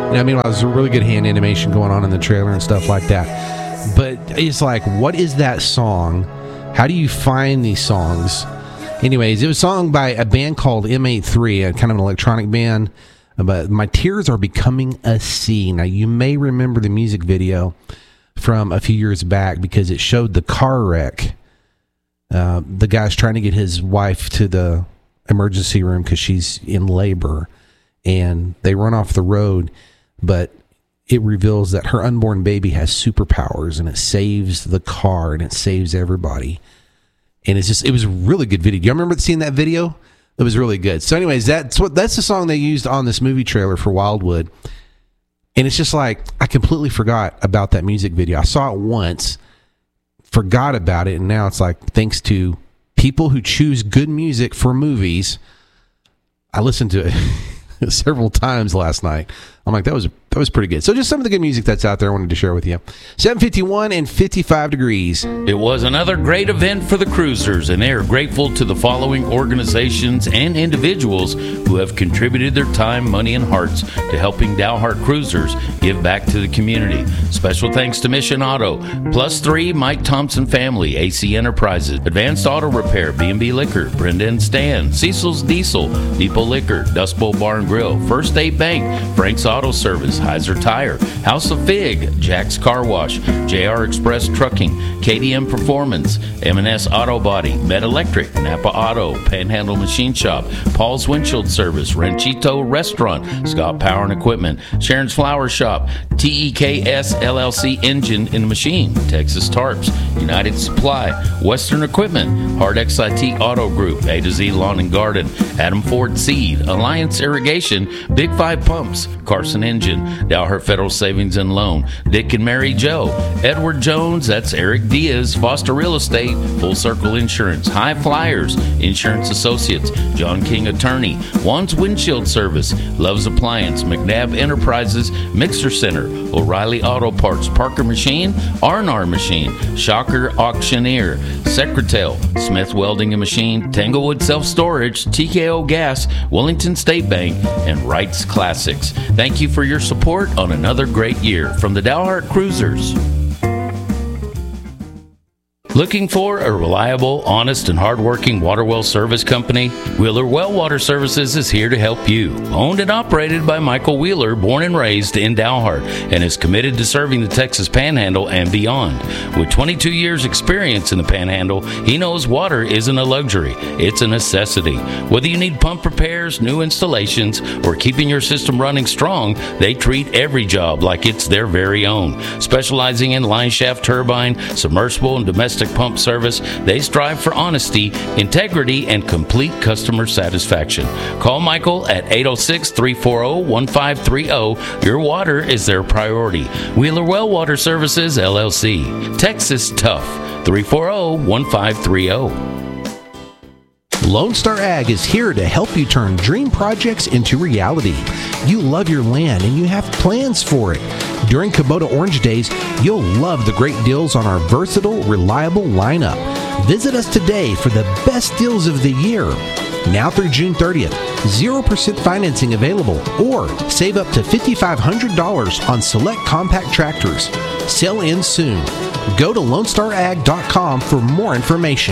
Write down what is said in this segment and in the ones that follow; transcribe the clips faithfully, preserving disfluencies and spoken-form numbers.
know, I mean, there's a really good hand animation going on in the trailer and stuff like that. But it's like, what is that song? How do you find these songs? Anyways, it was sung by a band called M eighty-three, a kind of an electronic band. But My Tears Are Becoming a Sea. Now, you may remember the music video from a few years back because it showed the car wreck. Uh, the guy's trying to get his wife to the emergency room because she's in labor, and they run off the road, but it reveals that her unborn baby has superpowers, and it saves the car, and it saves everybody. And it's just, it was a really good video. Do you remember seeing that video? It was really good. So anyways, that's what that's the song they used on this movie trailer for Wildwood. And it's just like, I completely forgot about that music video. I saw it once, forgot about it, and now it's like, thanks to people who choose good music for movies, I listened to it several times last night. I'm like, that was that was pretty good. So just some of the good music that's out there I wanted to share with you. seven fifty-one and fifty-five degrees. It was another great event for the cruisers, and they are grateful to the following organizations and individuals who have contributed their time, money, and hearts to helping Dalhart Cruisers give back to the community. Special thanks to Mission Auto, Plus Three, Mike Thompson Family, A C Enterprises, Advanced Auto Repair, B and B Liquor, Brenda and Stan, Cecil's Diesel, Depot Liquor, Dust Bowl Bar and Grill, First State Bank, Frank's Auto Service, Heiser Tire, House of Fig, Jack's Car Wash, J R Express Trucking, K D M Performance, M and S Auto Body, Med Electric, Napa Auto, Panhandle Machine Shop, Paul's Windshield Service, Ranchito Restaurant, Scott Power and Equipment, Sharon's Flower Shop, T E K S L L C Engine and Machine, Texas Tarps, United Supply, Western Equipment, Hard X I T Auto Group, A to Z Lawn and Garden, Adam Ford Seed, Alliance Irrigation, Big Five Pumps, Carson Engine, Dalhart Federal Savings and Loan, Dick and Mary Joe, Edward Jones, that's Eric Diaz, Foster Real Estate, Full Circle Insurance, High Flyers, Insurance Associates, John King Attorney, Juan's Windshield Service, Love's Appliance, McNabb Enterprises, Mixer Center, O'Reilly Auto Parts, Parker Machine, R and R Machine, Shocker Auctioneer, Secretel, Smith Welding and Machine, Tanglewood Self Storage, T K O Gas, Wellington State Bank, and Wright's Classics. Thank you for your support on another great year from the Dalhart Cruisers. Looking for a reliable, honest, and hardworking water well service company? Wheeler Well Water Services is here to help you. Owned and operated by Michael Wheeler, born and raised in Dalhart, and is committed to serving the Texas Panhandle and beyond. With twenty-two years experience in the Panhandle, he knows water isn't a luxury, it's a necessity. Whether you need pump repairs, new installations, or keeping your system running strong, they treat every job like it's their very own. Specializing in line shaft turbine, submersible, and domestic pump service, they strive for honesty, integrity, and complete customer satisfaction. Call Michael at eight oh six, three four oh, one five three oh. Your water is their priority. Wheeler Well Water Services, L L C. Texas Tough. three four oh, one five three oh. Lone Star Ag is here to help you turn dream projects into reality. You love your land and you have plans for it. During Kubota Orange Days, you'll love the great deals on our versatile, reliable lineup. Visit us today for the best deals of the year. Now through June thirtieth, zero percent financing available, or save up to five thousand five hundred dollars on select compact tractors. Sell in soon. Go to lone star ag dot com for more information.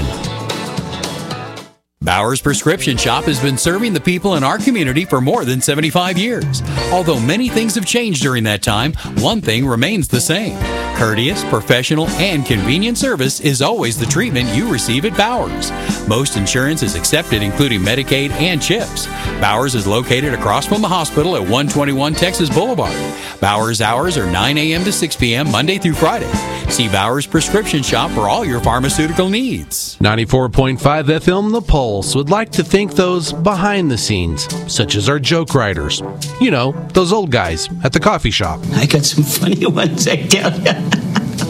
Bowers Prescription Shop has been serving the people in our community for more than seventy-five years. Although many things have changed during that time, one thing remains the same. Courteous, professional, and convenient service is always the treatment you receive at Bowers. Most insurance is accepted, including Medicaid and CHIPS. Bowers is located across from the hospital at one twenty-one Texas Boulevard. Bowers hours are nine a.m. to six p.m. Monday through Friday. See Bowers Prescription Shop for all your pharmaceutical needs. ninety-four point five F M The Pulse would like to thank those behind the scenes, such as our joke writers. You know, those old guys at the coffee shop. I got some funny ones, I tell ya.